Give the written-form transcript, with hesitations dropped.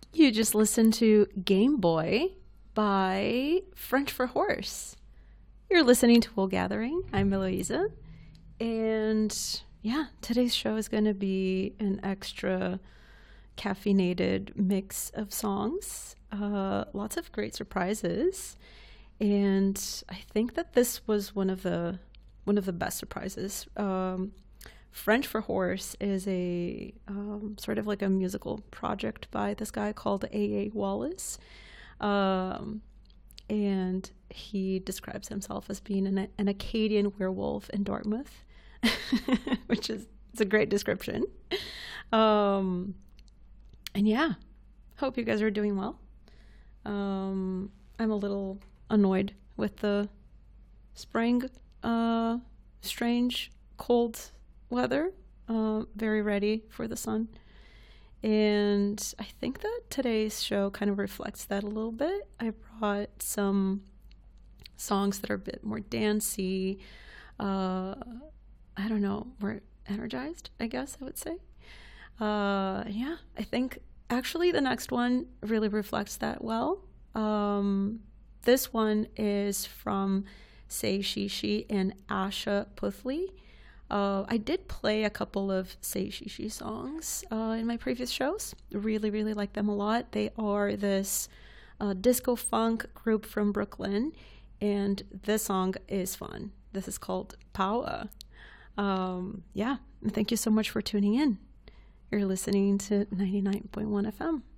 You just listened to Game Boy by French for Horse. You're listening to Wool Gathering. I'm Eloisa. And yeah, today's show is going to be an extra caffeinated mix of songs. Lots of great surprises. And I think that this was one of the best surprises. French for Horse is a sort of like a musical project by this guy called A.A. Wallace. And he describes himself as being an Acadian werewolf in Dartmouth, which is it's a great description. And yeah, hope you guys are doing well. I'm a little annoyed with the spring, strange, cold weather, very ready for the sun. And I think that today's show kind of reflects that a little bit. I brought some songs that are a bit more dancey, I don't know, more energized, I guess I would say. Yeah, I think actually the next one really reflects that well. This one is from Say She She and Asha Puthli. I did play a couple of Say She She songs in my previous shows. Really, really like them a lot. They are this disco funk group from Brooklyn, and this song is fun. This is called Power. Yeah, and thank you so much for tuning in. You're listening to 99.1 FM.